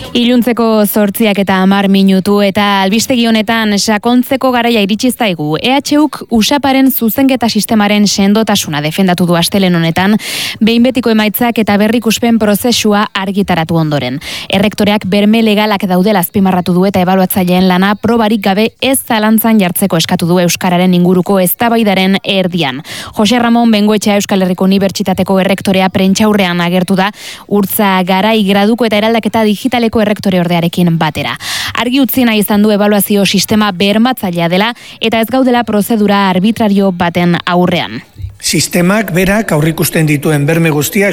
Iluntzeko 8:10 eta albistegi honetan sakontzeko garaia iritsi zaigu. EHUk USAParen zuzenketa sistemaren sendotasuna defendatu du astelehen honetan, behin betiko emaitzak eta berrikuspen prozesua argitaratu ondoren. Errektoreak berme legalak daudela azpimarratu du eta ebaluatzaileen lana probarik gabe ez zalantzan jartzeko eskatu du euskararen inguruko eztabaidaren erdian. Jose Ramon Bengoetxea Euskal Herriko Unibertsitateko errektorea prentsaurrean agertu da Urtza Garai graduko eta eraldaketa digitaleko errektore ordearekin batera. Argi utzi nahi izan du ebaluazio sistema bermatzailea dela eta ez gaudela prozedura arbitrario baten aurrean. Sistemak berak aurrikusten dituen berme guztiak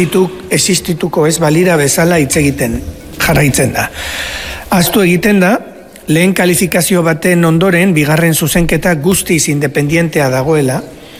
existituko ez balira bezala hitz egiten jarraitzen da. Ahaztu egiten da, lehen kalifikazio baten ondoren bigarren zuzenketa guztiz independientea dagoela,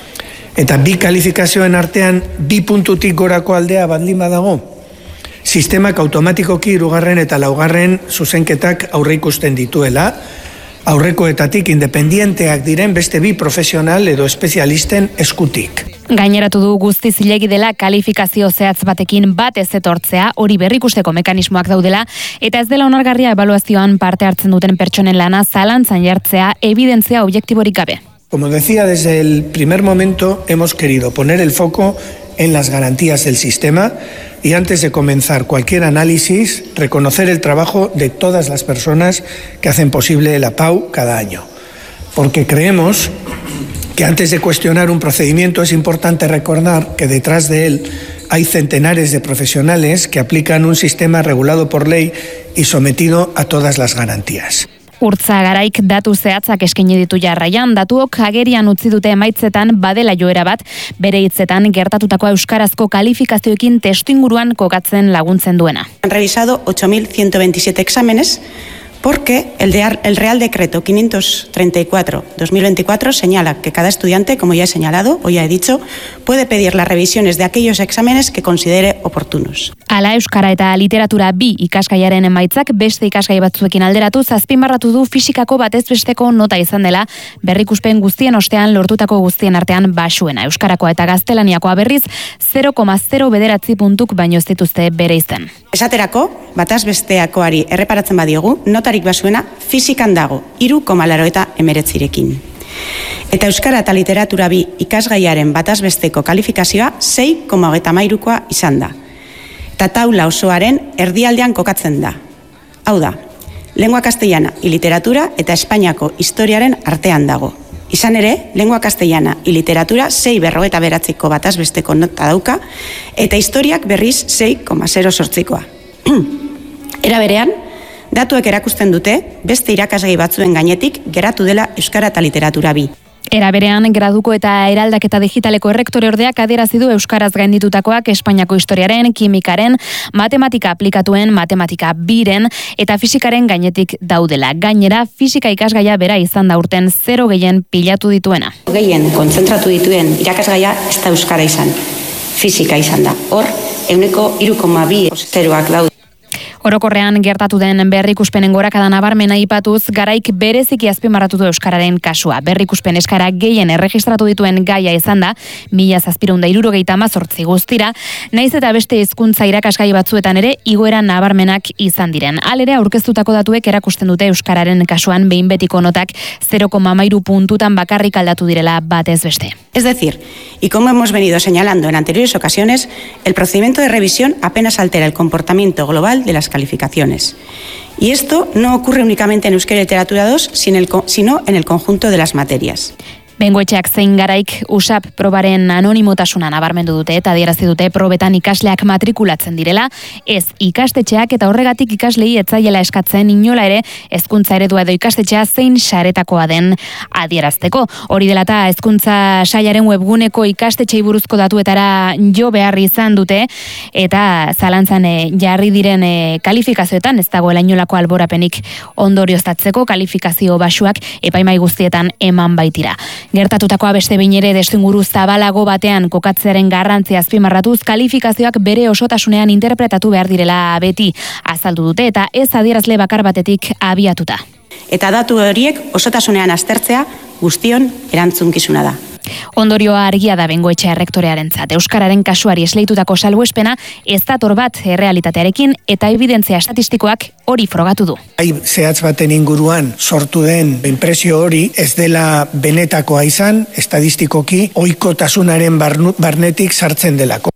eta bi kalifikazioen artean 2 puntutik gorako aldea baldin badago. Sistemak automatikoki 3. eta 4. zuzenketak aurreikusten dituela, aurrekoetatik independienteak diren beste 2 profesional edo espezialisten eskutik. Gaineratu du guzti zilegi dela kalifikazio zehatz batekin bat ez etortzea, hori berrikusteko mekanismoak daudela, eta ez dela onargarria ebaluazioan parte hartzen duten pertsonen lana zalantzan jartzea evidentzia objektiborik gabe. Como decía, desde el primer momento hemos querido poner el foco en las garantías del sistema y antes de comenzar cualquier análisis, reconocer el trabajo de todas las personas que hacen posible la PAU cada año. Porque creemos que antes de cuestionar un procedimiento es importante recordar que detrás de él hay centenares de profesionales que aplican un sistema regulado por ley y sometido a todas las garantías. Urtza Garaik datu zehatzak eskaini ditu jarraian, datuok agerian utzi dute emaitzetan badela joera bat, bere hitzetan gertatutakoa euskarazko kalifikazioekin testuinguruan kokatzen laguntzen duena. Han revisado 8.127 exámenes porque el Real Decreto 534-2024 señala que cada estudiante, como ya he señalado o ya he dicho, puede pedir las revisiones de aquellos exámenes que considere oportunos. Hala euskara eta literatura bi ikasgaiaren emaitzak beste ikasgai batzuekin alderatuz azpimarratu du fisikako batez besteko nota izan dela, berrikuspen guztien ostean lortutako guztien artean baxuena. Euskarakoa eta gaztelaniakoa berriz 0,09 puntuk baino ez dituzte bere izen. Esaterako, bataz besteakoari erreparatzen badiogu, notarik basuena fisikan dago, 3,89rekin. Eta euskara eta literatura bi ikasgaiaren bataz besteko kalifikazioa 6,33koa izan da. Eta taula osoaren erdialdean kokatzen da. Hau da, lengua castellana y literatura eta Espainiako historiaren artean dago. Izan ere, lengua castellana y literatura 6,49ko bataz besteko nota dauka, eta historiak berriz 6,08koa. Era berean, datuek erakusten dute, beste irakasgai batzuen gainetik geratu dela euskara eta literatura bi. Era berean, graduko eta eraldaketa digitaleko errektore ordeak adierazi du euskaraz gainditutakoak Espainiako historiaren, kimikaren, matematika aplikatuen, matematika biren eta fisikaren gainetik daudela. Gainera, fisika ikasgaia bera izan da urten 0 gehien pilatu dituena. Gehien kontzentratu dituen irakasgaia ez da euskara izan, fisika izan da. Hor, 3,2 zeroak daude. Orokorrean gertatu den berrikuspenen gorakada nabarmena aipatuz, Garaik bereziki azpimarratu du euskararen kasua. Berrikuspen eskara gehien erregistratu dituen gaia izan da, 1778 guztira, naiz eta beste hizkuntza irakasgai batzuetan ere igoera nabarmenak izan diren. Halere aurkeztutako datuek erakusten dute euskararen kasuan behin betiko notak 0,13 puntutan bakarrik aldatu direla batez beste. Es decir, y como hemos venido señalando en anteriores ocasiones, el procedimiento de revisión apenas altera el comportamiento global de las calificaciones. Y esto no ocurre únicamente en Euskera y Literatura 2, sino en el conjunto de las materias. Bengoetxeak zein Garaik USAP probaren anonimotasuna nabarmendu dute eta adierazi dute probetan ikasleak matrikulatzen direla, ez ikastetxeak eta horregatik ikaslei etzaiela eskatzen inola ere hezkuntza eredua edo ikastetxea zein saretakoa den adierazteko. Hori dela eta hezkuntza sailaren webguneko ikastetxei buruzko datuetara jo behar izan dute eta zalantzan jarri diren kalifikazioetan ez dagoela inolako alborapenik ondorioztatzeko kalifikazio baxuak epaimai guztietan eman baitira. Gertatutakoa beste behin ere testuinguru zabalago batean kokatzearen garrantzia azpimarratuz kalifikazioak bere osotasunean interpretatu behar direla beti azaldu dute eta ez adierazle bakar batetik abiatuta. Eta datu horiek osotasunean aztertzea guztion erantzunkizuna da. Ondorioa argia da Bengoetxea errektorearentzat. Euskararen kasuari esleitutako salbuespena ez dator bat errealitatearekin eta ebidentzia estatistikoak hori frogatu du. Zehatz baten inguruan sortu den inpresio hori ez dela benetakoa izan, estadistikoki ohikotasunaren barnetik sartzen delako.